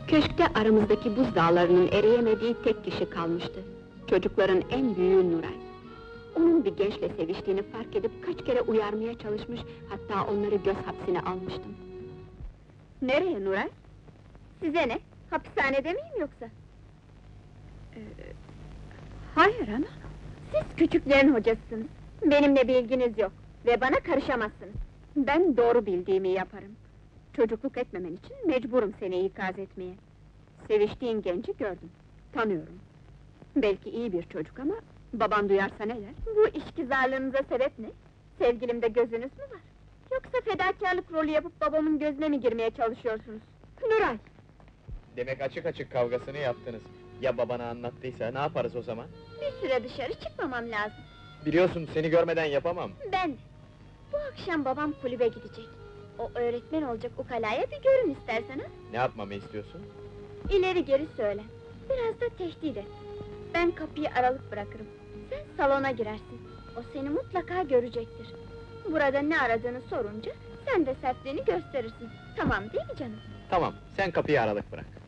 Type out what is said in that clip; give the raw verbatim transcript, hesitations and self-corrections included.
Köşkte aramızdaki buz dağlarının eriyemediği tek kişi kalmıştı. Çocukların en büyüğü Nuray. Onun bir gençle seviştiğini fark edip kaç kere uyarmaya çalışmış, hatta onları göz hapsine almıştım. Nereye Nuray? Size ne? Hapishanede miyim yoksa? Ee, hayır ana. Siz küçüklerin hocasısınız. Benimle bir ilginiz yok ve bana karışamazsınız. Ben doğru bildiğimi yaparım. Çocukluk etmemen için mecburum seni ikaz etmeye. Seviştiğin genci gördüm, tanıyorum. Belki iyi bir çocuk ama baban duyarsa ne der? Bu işgüzarlığınıza sebep ne? Sevgilimde gözünüz mü var? Yoksa fedakarlık rolü yapıp babamın gözüne mi girmeye çalışıyorsunuz? Nuray! Demek açık açık kavgasını yaptınız. Ya babana anlattıysa, ne yaparız o zaman? Bir süre dışarı çıkmamam lazım. Biliyorsun, seni görmeden yapamam. Ben de. Bu akşam babam kulübe gidecek. O öğretmen olacak ukalaya bir görün istersen ha? Ne yapmamı istiyorsun? İleri geri söyle. Biraz da tehdit et. Ben kapıyı aralık bırakırım. Sen salona girersin. O seni mutlaka görecektir. Burada ne aradığını sorunca, sen de sertliğini gösterirsin. Tamam değil mi canım? Tamam, sen kapıyı aralık bırak.